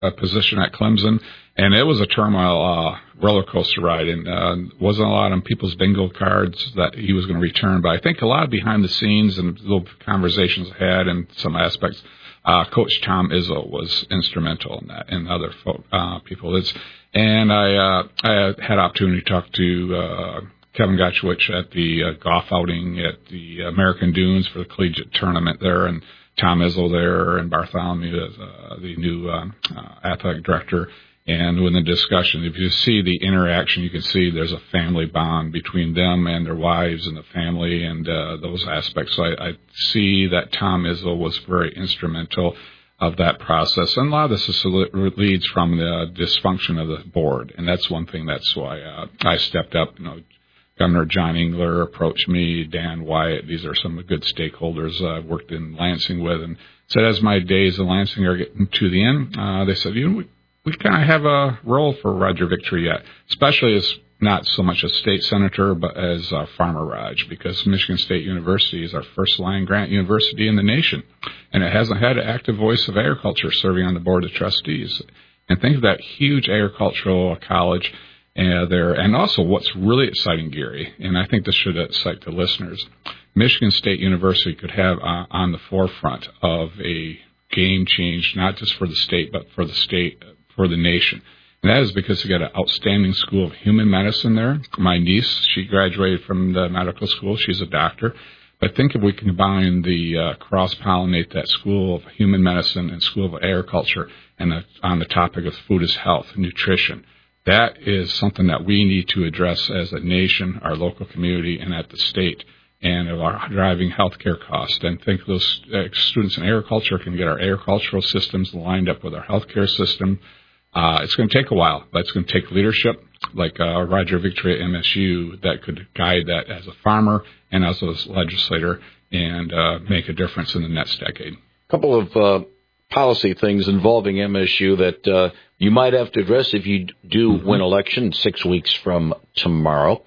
position at Clemson, and it was a turmoil roller coaster ride, and wasn't a lot on people's bingo cards that he was going to return. But I think a lot behind the scenes and little conversations I had and some aspects. Coach Tom Izzo was instrumental in that, and other people. And I had opportunity to talk to Kevin Gotchowicz at the golf outing at the American Dunes for the collegiate tournament there, and Tom Izzo there, and Bartholomew as the new athletic director. And when the discussion, if you see the interaction, you can see there's a family bond between them and their wives and the family and those aspects. So I see that Tom Izzo was very instrumental of that process. And a lot of this leads from the dysfunction of the board. And that's one thing. That's why I stepped up. Governor John Engler approached me, Dan Wyatt. These are some of the good stakeholders I've worked in Lansing with. And said, as my days in Lansing are getting to the end, they said, we kind of have a role for Roger Victory yet, especially as not so much a state senator, but as Farmer Raj, because Michigan State University is our first land grant university in the nation, and it hasn't had an active voice of agriculture serving on the board of trustees. And think of that huge agricultural college there. And also what's really exciting, Gary, and I think this should excite the listeners, Michigan State University could have on the forefront of a game change, not just for the state, but for the nation. And that is because we got an outstanding school of human medicine there. My niece, she graduated from the medical school. She's a doctor. But think if we can combine cross-pollinate that school of human medicine and school of agriculture and on the topic of food as health and nutrition. That is something that we need to address as a nation, our local community, and at the state, and of our driving healthcare costs. And think those students in agriculture can get our agricultural systems lined up with our healthcare system. It's going to take a while, but it's going to take leadership like Roger Victory at MSU that could guide that as a farmer and as a legislator and make a difference in the next decade. A couple of policy things involving MSU that you might have to address if you do win election 6 weeks from tomorrow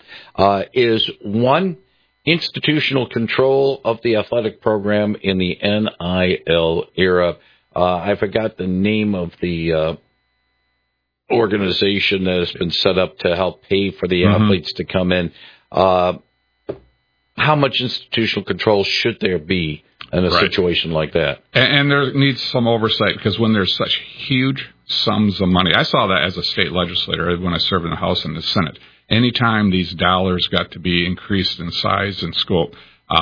is one, institutional control of the athletic program in the NIL era. I forgot the name of the organization that has been set up to help pay for the athletes to come in. How much institutional control should there be in a situation like that? And there needs some oversight, because when there's such huge sums of money, I saw that as a state legislator when I served in the House and the Senate. Anytime these dollars got to be increased in size and scope,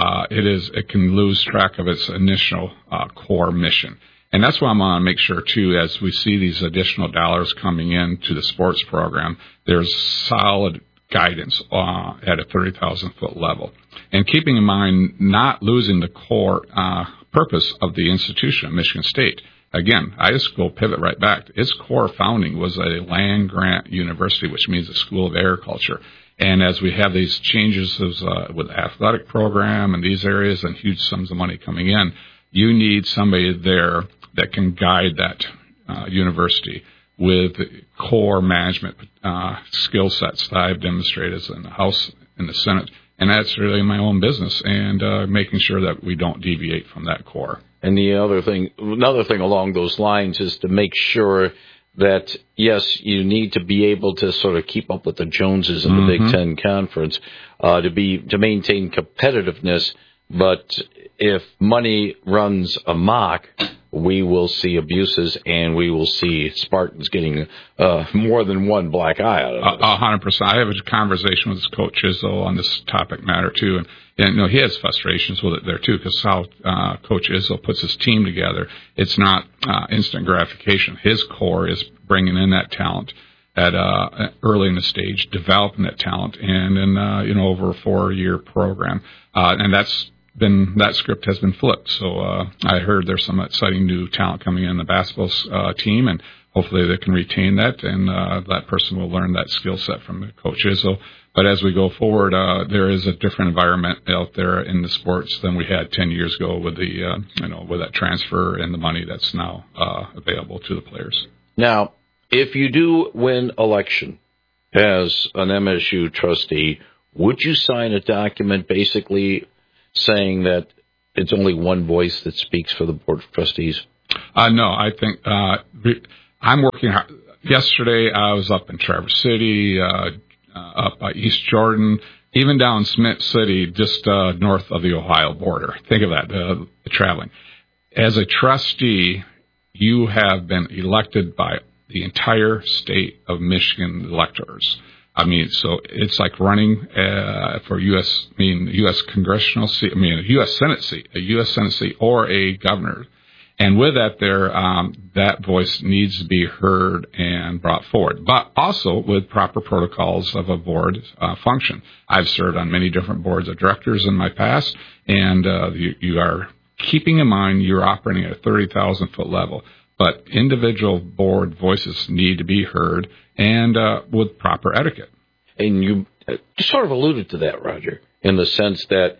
it can lose track of its initial core mission. And that's why I'm going to make sure, too, as we see these additional dollars coming in to the sports program, there's solid guidance at a 30,000-foot level. And keeping in mind not losing the core purpose of the institution of Michigan State. Again, I just go pivot right back. Its core founding was a land grant university, which means a school of agriculture. And as we have these changes with the athletic program and these areas and huge sums of money coming in, you need somebody there that can guide that university with core management skill sets that I've demonstrated in the House and the Senate. And that's really my own business, and making sure that we don't deviate from that core. And another thing along those lines is to make sure that, yes, you need to be able to sort of keep up with the Joneses in the Big Ten Conference to maintain competitiveness. But if money runs amok, we will see abuses, and we will see Spartans getting more than one black eye out of it. 100%. I have a conversation with Coach Izzo on this topic matter, too. And he has frustrations with it there, too, because how Coach Izzo puts his team together, it's not instant gratification. His core is bringing in that talent at early in the stage, developing that talent, and then, over a 4-year program. And that script has been flipped. So I heard there's some exciting new talent coming in the basketball team, and hopefully they can retain that, and that person will learn that skill set from Coach Izzo. But as we go forward, there is a different environment out there in the sports than we had 10 years ago with the with that transfer and the money that's now available to the players. Now, if you do win election as an MSU trustee, would you sign a document basically saying that it's only one voice that speaks for the Board of Trustees? No, I think I'm working hard. Yesterday, I was up in Traverse City, up by East Jordan, even down Smith City, just north of the Ohio border. Think of that, traveling. As a trustee, you have been elected by the entire state of Michigan electors. I mean, so it's like running for U.S. congressional seat, a U.S. Senate seat, or a governor. And with that, that voice needs to be heard and brought forward, but also with proper protocols of a board function. I've served on many different boards of directors in my past, and you are keeping in mind you're operating at a 30,000-foot level. But individual board voices need to be heard and with proper etiquette. And you sort of alluded to that, Roger, in the sense that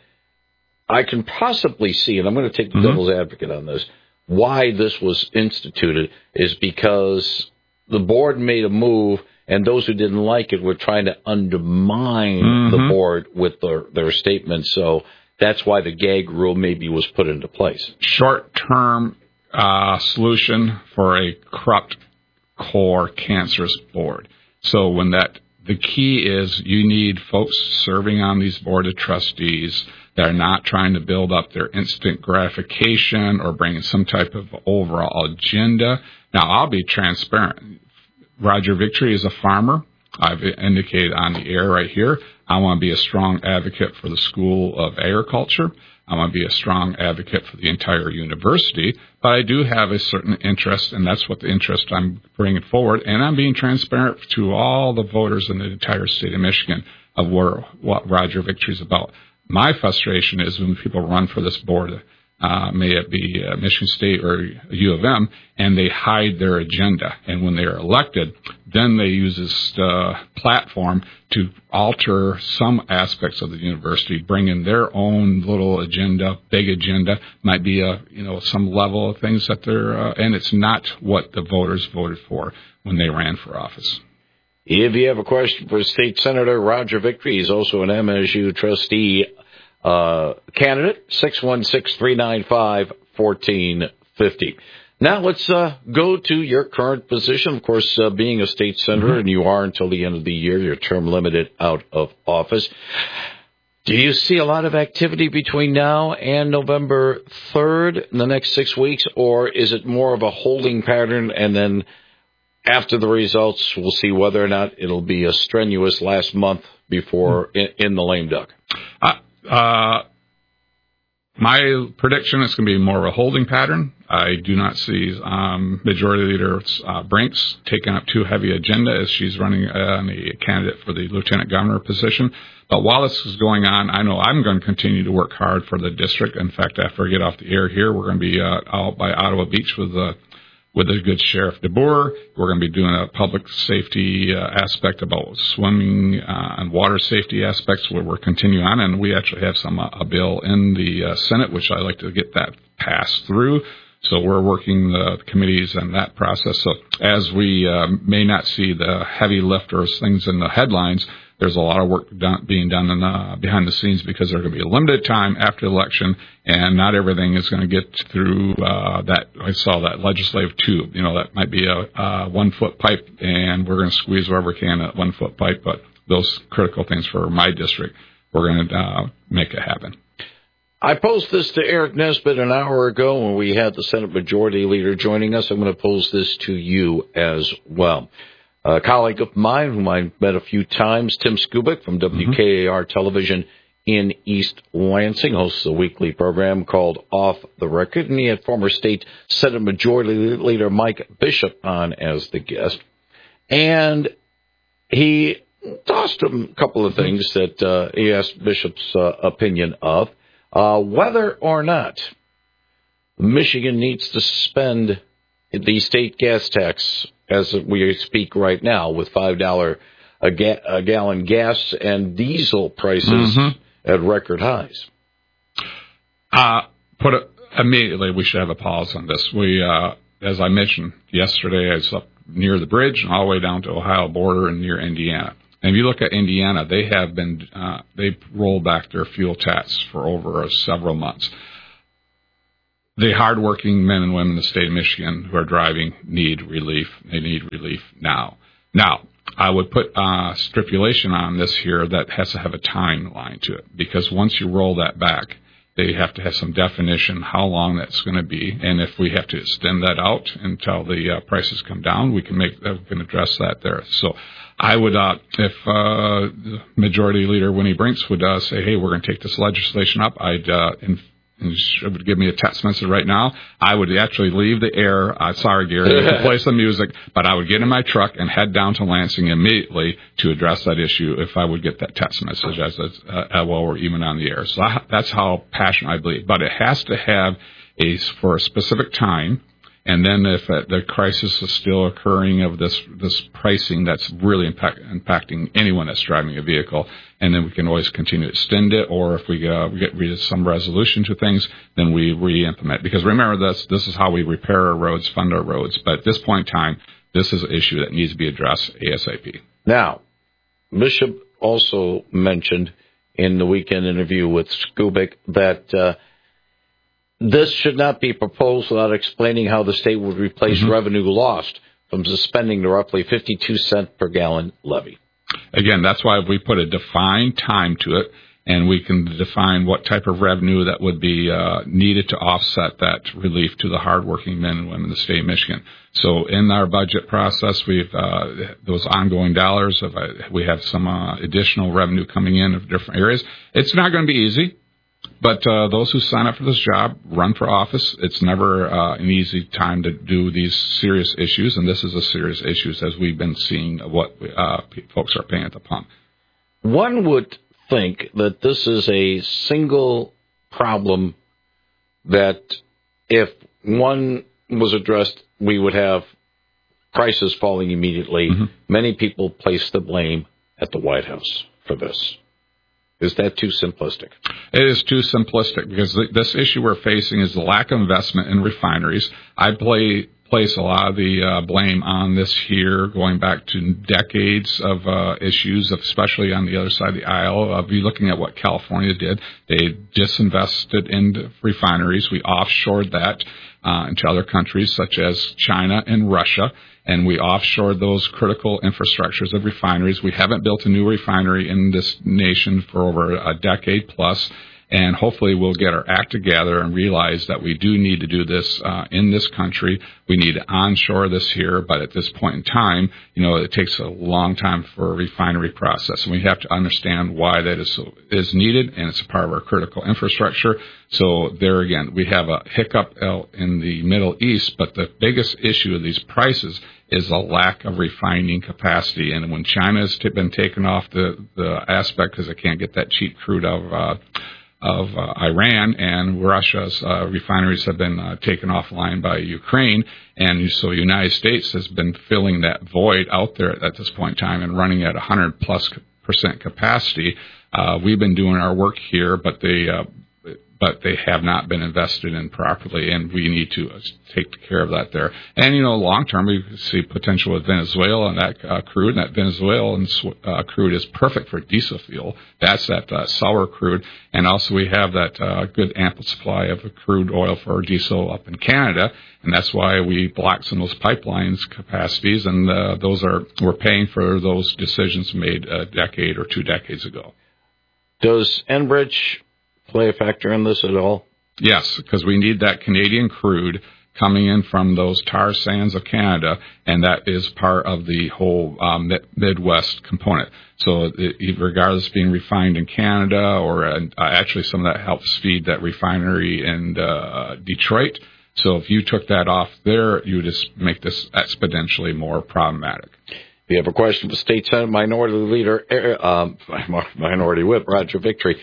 I can possibly see, and I'm going to take the devil's advocate on this, why this was instituted is because the board made a move, and those who didn't like it were trying to undermine the board with their statements. So that's why the gag rule maybe was put into place. Short-term solution for a corrupt, core, cancerous board. So the key is you need folks serving on these board of trustees that are not trying to build up their instant gratification or bring in some type of overall agenda. Now, I'll be transparent. Roger Victory is a farmer. I've indicated on the air right here, I want to be a strong advocate for the School of Agriculture. I want to be a strong advocate for the entire university, but I do have a certain interest, and that's what the interest I'm bringing forward, and I'm being transparent to all the voters in the entire state of Michigan of what Roger Victory is about. My frustration is when people run for this board, may it be Michigan State or U of M, and they hide their agenda. And when they are elected, then they use this platform to alter some aspects of the university, bring in their own little agenda, big agenda, might be some level of things that they're, and it's not what the voters voted for when they ran for office. If you have a question for State Senator Roger Victory, he's also an MSU trustee candidate, 616-395-1450. Now let's go to your current position. Of course, being a state senator, and you are until the end of the year, your term limited out of office. Do you see a lot of activity between now and November 3rd in the next 6 weeks, or is it more of a holding pattern, and then after the results, we'll see whether or not it'll be a strenuous last month before in the lame duck? My prediction is going to be more of a holding pattern. I do not see Majority Leader Brinks taking up too heavy agenda as she's running a candidate for the Lieutenant Governor position. But while this is going on, I know I'm going to continue to work hard for the district. In fact, after I get off the air here, we're going to be out by Ottawa Beach with a good Sheriff DeBoer. We're going to be doing a public safety aspect about swimming and water safety aspects where we're continuing on. And we actually have a bill in the Senate, which I'd like to get that passed through. So we're working the committees and that process. So as we may not see the heavy lifters, things in the headlines, there's a lot of work being done behind the scenes because there's going to be a limited time after the election, and not everything is going to get through that. I saw that legislative tube. That might be a 1-foot pipe, and we're going to squeeze wherever we can that 1-foot pipe. But those critical things for my district, we're going to make it happen. I posed this to Eric Nesbitt an hour ago when we had the Senate Majority Leader joining us. I'm going to pose this to you as well. A colleague of mine whom I met a few times, Tim Skubick from WKAR Television in East Lansing, hosts a weekly program called Off the Record, and he had former State Senate Majority Leader Mike Bishop on as the guest. And he tossed him a couple of things that he asked Bishop's opinion of. Whether or not Michigan needs to suspend the state gas tax as we speak right now with $5 a gallon gas and diesel prices at record highs. Immediately, we should have a pause on this. We, as I mentioned yesterday, I was up near the bridge and all the way down to Ohio border and near Indiana. And if you look at Indiana, they have been they've rolled back their fuel tax for over several months. The hardworking men and women in the state of Michigan who are driving need relief. They need relief now. Now, I would put stipulation on this here that has to have a timeline to it, because once you roll that back, they have to have some definition how long that's going to be, and if we have to extend that out until the prices come down, we can address that there. So, I would, if Majority Leader Winnie Brinks would say, "Hey, we're going to take this legislation up," I'd and she would give me a text message right now, I would actually leave the air. Sorry, Gary, you can play some music, but I would get in my truck and head down to Lansing immediately to address that issue if I would get that text message while we're even on the air. So that's how passionate I believe. But it has to have for a specific time. And then if the crisis is still occurring of this pricing that's really impacting anyone that's driving a vehicle, and then we can always continue to extend it, or if we get some resolution to things, then we re-implement. Because remember, this is how we repair our roads, fund our roads. But at this point in time, this is an issue that needs to be addressed ASAP. Now, Bishop also mentioned in the weekend interview with Skubic that this should not be proposed without explaining how the state would replace revenue lost from suspending the roughly 52 cent per gallon levy. Again, that's why we put a defined time to it, and we can define what type of revenue that would be needed to offset that relief to the hardworking men and women in the state of Michigan. So in our budget process, we've those ongoing dollars. We have some additional revenue coming in of different areas. It's not going to be easy. But those who sign up for this job run for office. It's never an easy time to do these serious issues, and this is a serious issue as we've been seeing what folks are paying at the pump. One would think that this is a single problem that if one was addressed, we would have prices falling immediately. Many people place the blame at the White House for this. Is that too simplistic? It is too simplistic because this issue we're facing is the lack of investment in refineries. I place a lot of the blame on this here, going back to decades of issues, especially on the other side of the aisle. Be looking at what California did. They disinvested in refineries. We offshored that into other countries such as China and Russia. And we offshored those critical infrastructures of refineries. We haven't built a new refinery in this nation for over a decade plus, and hopefully we'll get our act together and realize that we do need to do this in this country. We need to onshore this here, but at this point in time, it takes a long time for a refinery process, and we have to understand why that is needed, and it's a part of our critical infrastructure. So there again, we have a hiccup in the Middle East, but the biggest issue of these prices is a lack of refining capacity. And when China has been taken off the aspect because they can't get that cheap crude of Iran, and Russia's refineries have been taken offline by Ukraine, and so the United States has been filling that void out there at this point in time and running at 100+% capacity. We've been doing our work here, but they have not been invested in properly, and we need to take care of that there. And, long term, we see potential with Venezuela and that crude, and that Venezuelan crude is perfect for diesel fuel. That's that sour crude. And also we have that good ample supply of crude oil for diesel up in Canada, and that's why we blocked some of those pipelines capacities, and we're paying for those decisions made a decade or 2 decades ago. Does Enbridge play a factor in this at all? Yes, because we need that Canadian crude coming in from those tar sands of Canada, and that is part of the whole Midwest component. So regardless of being refined in Canada, or actually some of that helps feed that refinery in Detroit. So if you took that off there, you would just make this exponentially more problematic. If you have a question for State Senate Minority Leader, Minority Whip Roger Victory,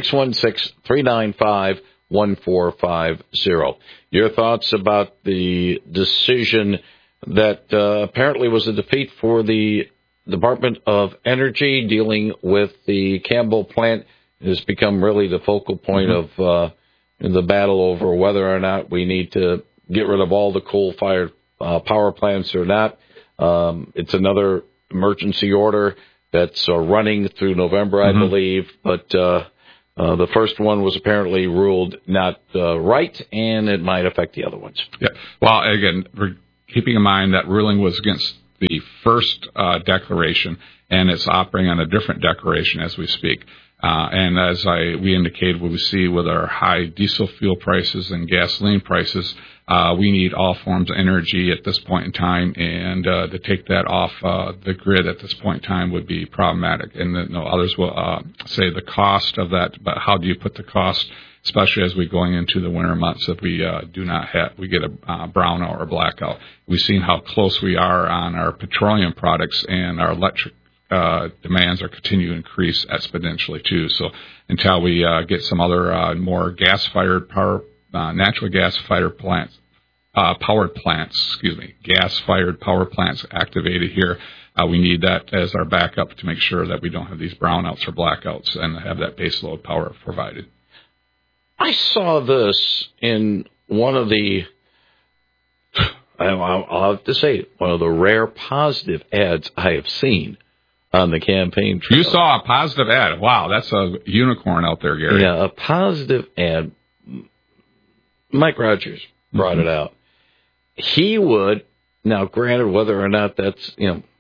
616-395-1450. Your thoughts about the decision that apparently was a defeat for the Department of Energy dealing with the Campbell plant has become really the focal point of the battle over whether or not we need to get rid of all the coal-fired power plants or not. It's another emergency order that's running through November, I believe, but The first one was apparently ruled not right, and it might affect the other ones. Yeah. Well, again, we're keeping in mind that ruling was against the first declaration, and it's operating on a different declaration as we speak. And as we indicated, what we see with our high diesel fuel prices and gasoline prices, we need all forms of energy at this point in time, and to take that off the grid at this point in time would be problematic. And others will say the cost of that, but how do you put the cost, especially as we're going into the winter months, if we do not have, we get a brownout or blackout. We've seen how close we are on our petroleum products, and our electric demands are continuing to increase exponentially too. So until we get some other more gas-fired power, natural gas-fired plants, gas-fired power plants activated here, we need that as our backup to make sure that we don't have these brownouts or blackouts and have that base load power provided. I saw this in one of the, I'll have to say, one of the rare positive ads I have seen on the campaign trail. You saw a positive ad. Wow, that's a unicorn out there, Gary. Yeah, a positive ad. Mike Rogers brought it out. He would, now granted, whether or not that's,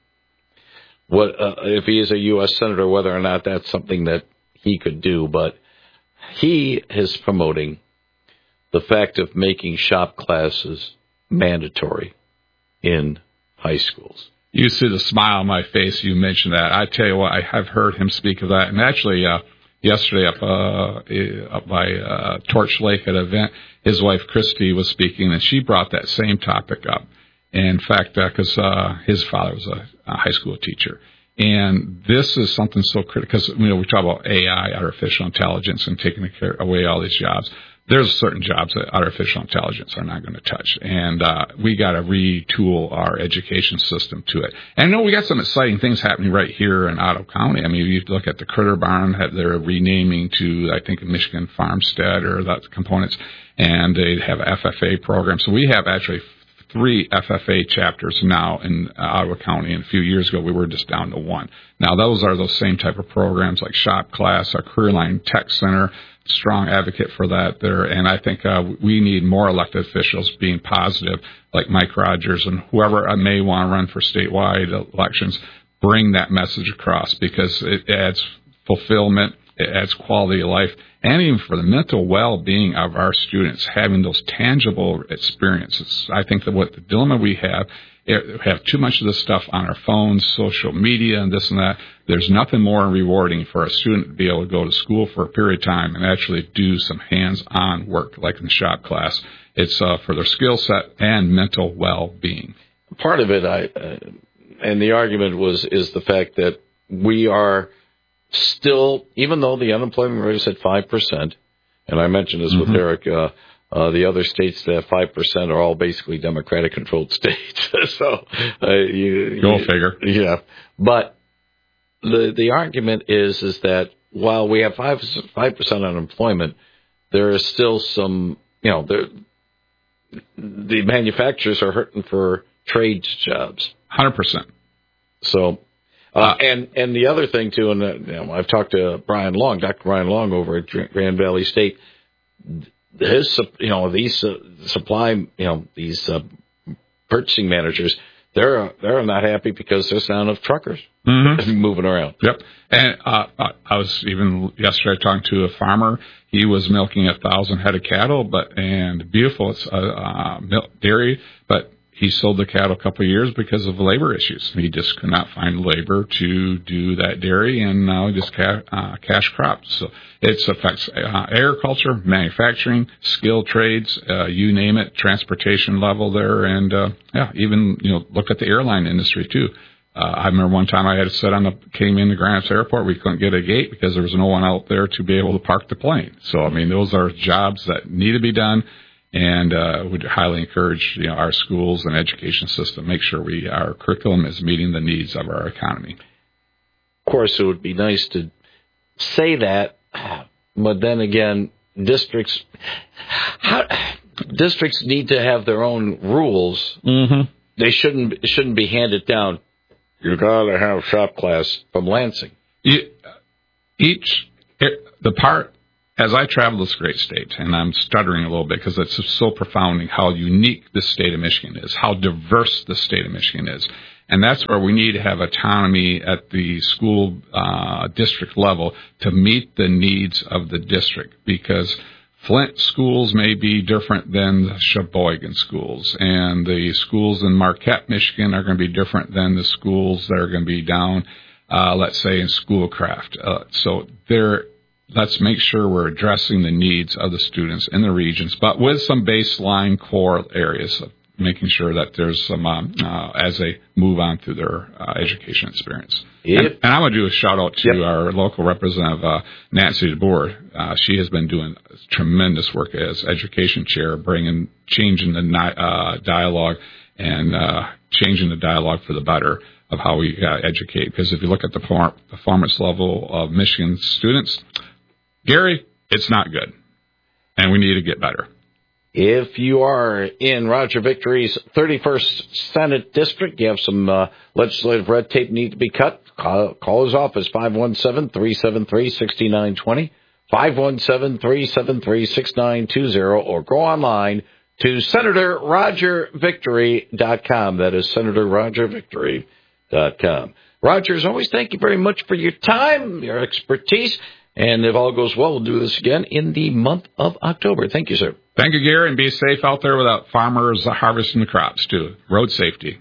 what if he is a U.S. Senator, whether or not that's something that he could do, but he is promoting the fact of making shop classes mandatory in high schools. You see the smile on my face. You mentioned that. I tell you what, I have heard him speak of that. And actually, yesterday up by Torch Lake at an event, his wife Christy was speaking, and she brought that same topic up. And in fact, because his father was a high school teacher. And this is something so critical, because we talk about AI, artificial intelligence, and taking away all these jobs. There's certain jobs that artificial intelligence are not going to touch, and we got to retool our education system to it. And I know we got some exciting things happening right here in Ottawa County. I mean, you look at the Critter Barn, they're renaming to, I think, Michigan Farmstead or that components, and they have FFA programs. So we have actually 3 FFA chapters now in Ottawa County, and a few years ago we were just down to 1. Now those are those same type of programs like Shop Class, our Career Line Tech Center, strong advocate for that there, and I think we need more elected officials being positive, like Mike Rogers and whoever may want to run for statewide elections, bring that message across, because it adds fulfillment, it adds quality of life, and even for the mental well-being of our students, having those tangible experiences. I think that what the dilemma we have too much of this stuff on our phones, social media, and this and that. There's nothing more rewarding for a student to be able to go to school for a period of time and actually do some hands-on work, like in the shop class. It's for their skill set and mental well-being. Part of it, and the argument is the fact that we are still, even though the unemployment rate is at 5%, and I mentioned this with Eric, the other states that have 5% are all basically Democratic-controlled states. So go figure. Yeah, but the argument is that while we have 5% unemployment, there is still some, the manufacturers are hurting for trade jobs. 100%. So. And the other thing too, and I've talked to Brian Long, Dr. Brian Long over at Grand Valley State. His, these these purchasing managers, they're not happy because there's not enough truckers moving around. Yep. And I was even yesterday talking to a farmer. He was milking 1,000 head of cattle, and beautiful dairy, but he sold the cattle a couple of years because of labor issues. He just could not find labor to do that dairy, and now he just cash crops. So it affects agriculture, manufacturing, skilled trades, you name it, transportation level there, and even look at the airline industry too. I remember one time I had to sit came into Grants Airport. We couldn't get a gate because there was no one out there to be able to park the plane. So I mean, those are jobs that need to be done. And would highly encourage our schools and education system make sure our curriculum is meeting the needs of our economy. Of course, it would be nice to say that, but then again, districts need to have their own rules. Mm-hmm. They shouldn't be handed down. You got to have shop class from Lansing. The part as I travel this great state, and I'm stuttering a little bit because it's so profounding how unique the state of Michigan is, how diverse the state of Michigan is. And that's where we need to have autonomy at the school district level to meet the needs of the district, because Flint schools may be different than the Sheboygan schools, and the schools in Marquette, Michigan are going to be different than the schools that are going to be down, let's say, in Schoolcraft. So let's make sure we're addressing the needs of the students in the regions, but with some baseline core areas of making sure that there's some, as they move on through their education experience. Yep. And I want to do a shout-out to our local representative, Nancy DeBoer. She has been doing tremendous work as education chair, changing the dialogue and changing the dialogue for the better of how we educate. Because if you look at the performance level of Michigan students, Gary, it's not good, and we need to get better. If you are in Roger Victory's 31st Senate District, you have some legislative red tape need to be cut, call his office, 517-373-6920, 517-373-6920, or go online to SenatorRogerVictory.com. That is SenatorRogerVictory.com. Roger, as always, thank you very much for your time, your expertise. And if all goes well, we'll do this again in the month of October. Thank you, sir. Thank you, Gary, and be safe out there without farmers harvesting the crops, too. Road safety.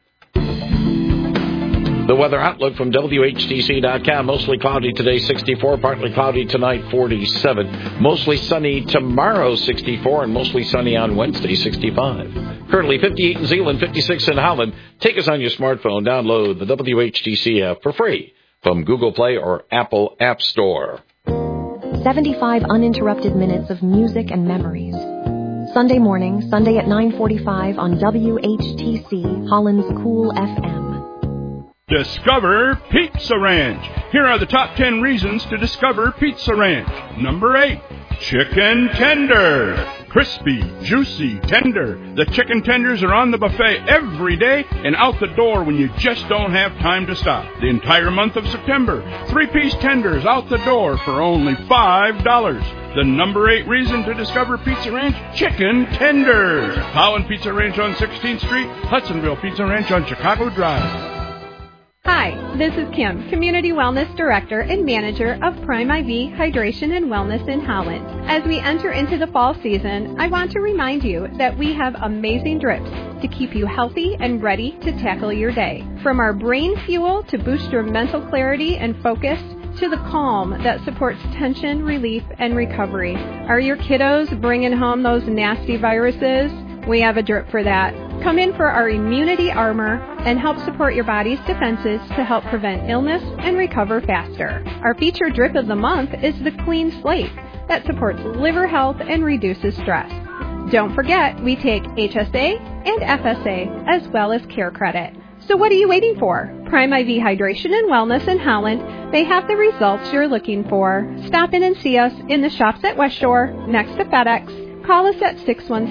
The weather outlook from WHTC.com. Mostly cloudy today, 64. Partly cloudy tonight, 47. Mostly sunny tomorrow, 64. And mostly sunny on Wednesday, 65. Currently 58 in Zeeland, 56 in Holland. Take us on your smartphone. Download the WHTC app for free from Google Play or Apple App Store. 75 uninterrupted minutes of music and memories. Sunday morning, Sunday at 9:45 on WHTC, Holland's Cool FM. Discover Pizza Ranch. Here are the top 10 reasons to discover Pizza Ranch. Number 8, chicken tenders. Crispy, juicy, tender. The chicken tenders are on the buffet every day and out the door when you just don't have time to stop. The entire month of September, 3-piece tenders out the door for only $5. The number 8 reason to discover Pizza Ranch, chicken tenders. Holland Pizza Ranch on 16th Street, Hudsonville Pizza Ranch on Chicago Drive. Hi, this is Kim, Community Wellness Director and Manager of Prime IV Hydration and Wellness in Holland. As we enter into the fall season, I want to remind you that we have amazing drips to keep you healthy and ready to tackle your day. From our brain fuel to boost your mental clarity and focus, to the calm that supports tension relief and recovery. Are your kiddos bringing home those nasty viruses? We have a drip for that. Come in for our immunity armor and help support your body's defenses to help prevent illness and recover faster. Our featured drip of the month is the Clean Slate that supports liver health and reduces stress. Don't forget, we take HSA and FSA as well as Care Credit. So what are you waiting for? Prime IV Hydration and Wellness in Holland. They have the results you're looking for. Stop in and see us in the shops at West Shore next to FedEx. Call us at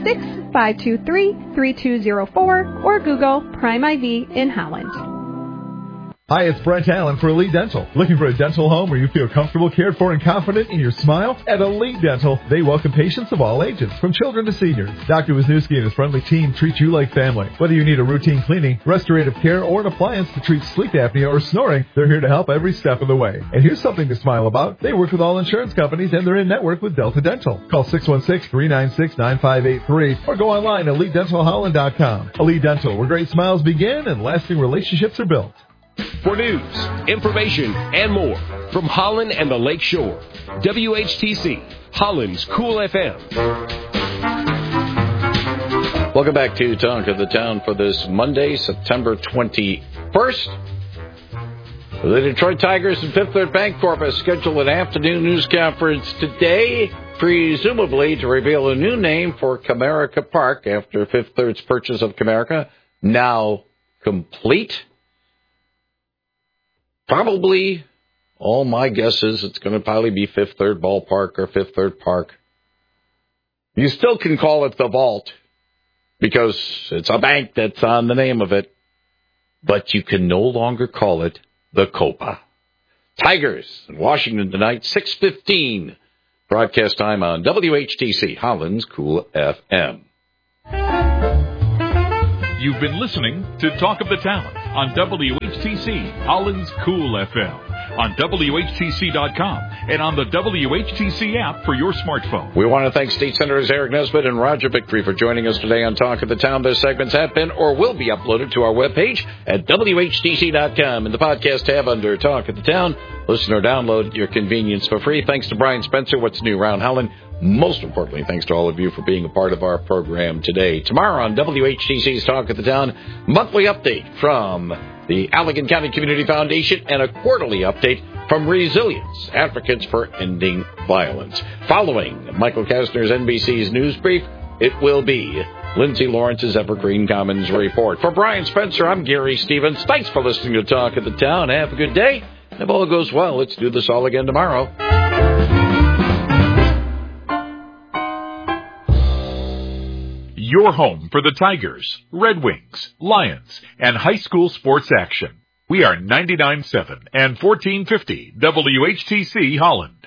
616-523-3204 or Google Prime IV in Holland. Hi, it's Brent Allen for Elite Dental. Looking for a dental home where you feel comfortable, cared for, and confident in your smile? At Elite Dental, they welcome patients of all ages, from children to seniors. Dr. Wisniewski and his friendly team treat you like family. Whether you need a routine cleaning, restorative care, or an appliance to treat sleep apnea or snoring, they're here to help every step of the way. And here's something to smile about. They work with all insurance companies, and they're in network with Delta Dental. Call 616-396-9583 or go online at EliteDentalHolland.com. Elite Dental, where great smiles begin and lasting relationships are built. For news, information, and more from Holland and the Lake Shore, WHTC, Holland's Cool FM. Welcome back to Talk of the Town for this Monday, September 21st. The Detroit Tigers and Fifth Third Bancorp has scheduled an afternoon news conference today, presumably to reveal a new name for Comerica Park after Fifth Third's purchase of Comerica, now complete. Probably, all my guess is it's going to probably be Fifth Third Ballpark or Fifth Third Park. You still can call it the Vault because it's a bank that's on the name of it, but you can no longer call it the Copa. Tigers in Washington tonight, 6:15 Broadcast time on WHTC, Holland's Cool FM. You've been listening to Talk of the Town on WHTC, Holland's Cool FM, on WHTC.com, and on the WHTC app for your smartphone. We want to thank State Senators Eric Nesbitt and Roger Victory for joining us today on Talk of the Town. Their segments have been or will be uploaded to our webpage at WHTC.com in the podcast tab under Talk of the Town. Listen or download at your convenience for free. Thanks to Brian Spencer, What's New Around Holland. Most importantly, thanks to all of you for being a part of our program today. Tomorrow on WHTC's Talk of the Town, monthly update from the Allegan County Community Foundation and a quarterly update from Resilience, Advocates for Ending Violence. Following Michael Kastner's NBC's News Brief, it will be Lindsay Lawrence's Evergreen Commons Report. For Brian Spencer, I'm Gary Stevens. Thanks for listening to Talk of the Town. Have a good day. If all goes well, let's do this all again tomorrow. Your home for the Tigers, Red Wings, Lions, and high school sports action. We are 99.7 and 1450 WHTC Holland.